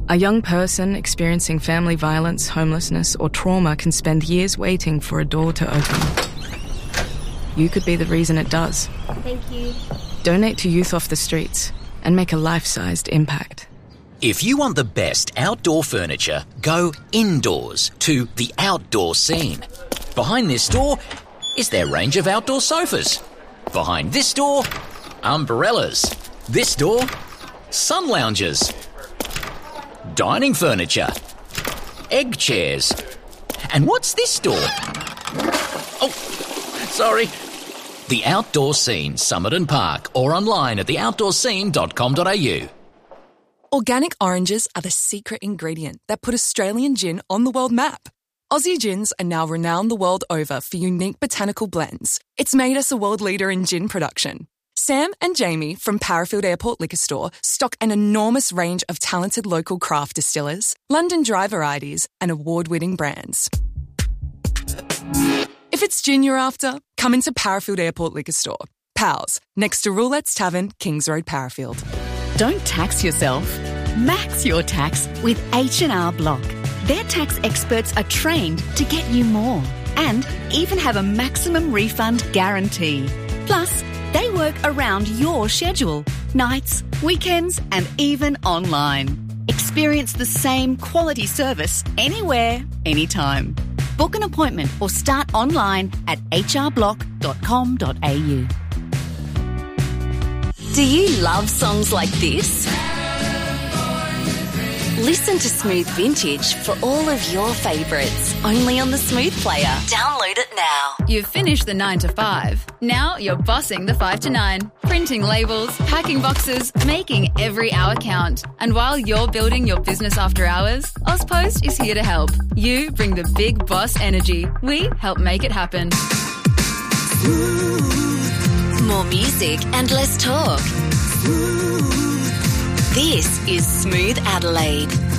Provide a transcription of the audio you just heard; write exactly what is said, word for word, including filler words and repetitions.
A young person experiencing family violence, homelessness, or trauma can spend years waiting for a door to open. You could be the reason it does. Thank you. Donate to Youth Off the Streets and make a life-sized impact. If you want the best outdoor furniture, go indoors to The Outdoor Scene. Behind this door is their range of outdoor sofas. Behind this door, umbrellas. This door, sun lounges. Dining furniture. Egg chairs. And what's this door? Oh, sorry. The Outdoor Scene, Somerton Park, or online at the outdoor scene dot com dot a u. Organic oranges are the secret ingredient that put Australian gin on the world map. Aussie gins are now renowned the world over for unique botanical blends. It's made us a world leader in gin production. Sam and Jamie from Parafield Airport Liquor Store stock an enormous range of talented local craft distillers, London dry varieties, and award-winning brands. If it's gin you're after, come into Parafield Airport Liquor Store. Pals, next to Roulette's Tavern, Kings Road, Parafield. Don't tax yourself. Max your tax with H and R Block. Their tax experts are trained to get you more and even have a maximum refund guarantee. Plus, they work around your schedule, nights, weekends, and even online. Experience the same quality service anywhere, anytime. Book an appointment or start online at h r block dot com dot a u. Do you love songs like this? Listen to Smooth Vintage for all of your favourites, only on the Smooth Player. Download it now. You've finished the nine to five. Now you're bossing the five to nine. Printing labels, packing boxes, making every hour count. And while you're building your business after hours, Ozpost is here to help. You bring the big boss energy. We help make it happen. More music and less talk. This is Smooth Adelaide.